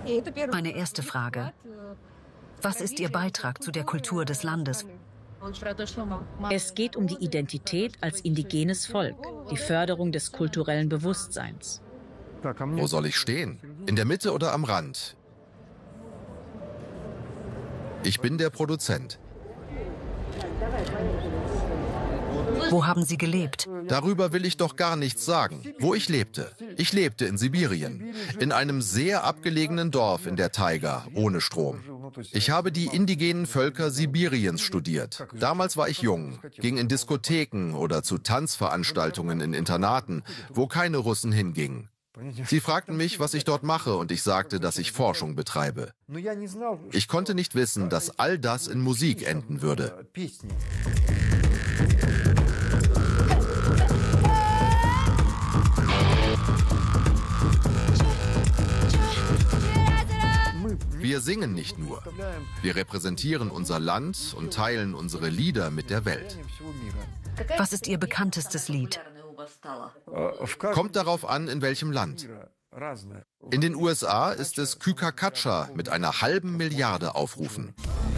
Meine erste Frage: Was ist Ihr Beitrag zu der Kultur des Landes? Es geht um die Identität als indigenes Volk, die Förderung des kulturellen Bewusstseins. Wo soll ich stehen? In der Mitte oder am Rand? Ich bin der Produzent. Wo haben Sie gelebt? Darüber will ich doch gar nichts sagen. Wo ich lebte? Ich lebte in Sibirien, in einem sehr abgelegenen Dorf in der Taiga, ohne Strom. Ich habe die indigenen Völker Sibiriens studiert. Damals war ich jung, ging in Diskotheken oder zu Tanzveranstaltungen in Internaten, wo keine Russen hingingen. Sie fragten mich, was ich dort mache, und ich sagte, dass ich Forschung betreibe. Ich konnte nicht wissen, dass all das in Musik enden würde. Wir singen nicht nur. Wir repräsentieren unser Land und teilen unsere Lieder mit der Welt. Was ist Ihr bekanntestes Lied? Kommt darauf an, in welchem Land. In den USA ist es Kykakacha mit einer 500 Millionen Aufrufen.